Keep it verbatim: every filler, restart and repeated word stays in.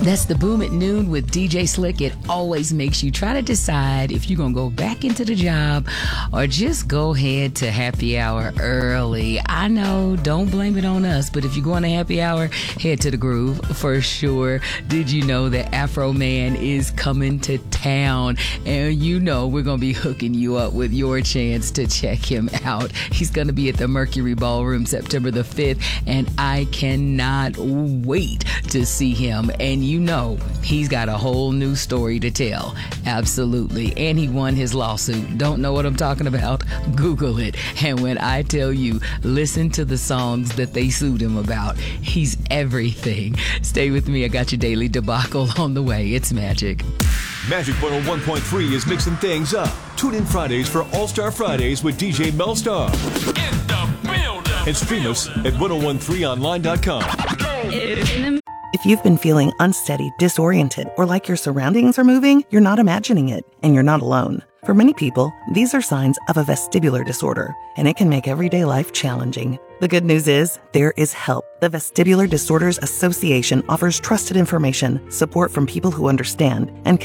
That's the Boom at Noon with D J Slick. It always makes you try to decide if you're going to go back into the job or just go ahead to happy hour early. I know, don't blame it on us, but if you're going to happy hour, head to the Groove for sure. Did you know that Afro Man is coming to town? And you know we're going to be hooking you up with your chance to check him out. He's going to be at the Mercury Ballroom September the fifth, and I cannot wait to see him. And you know he's got a whole new story to tell. Absolutely. And he won his lawsuit. Don't know what I'm talking about? Google it. And when I tell you, listen to the songs that they sued him about. He's everything. Stay with me. I got your daily debacle on the way. It's Magic. Magic one oh one point three is mixing things up. Tune in Fridays for All-Star Fridays with D J Melstar. In the building. And stream us at ten thirteen online dot com. If you've been feeling unsteady, disoriented, or like your surroundings are moving, you're not imagining it, and you're not alone. For many people, these are signs of a vestibular disorder, and it can make everyday life challenging. The good news is, there is help. The Vestibular Disorders Association offers trusted information, support from people who understand, and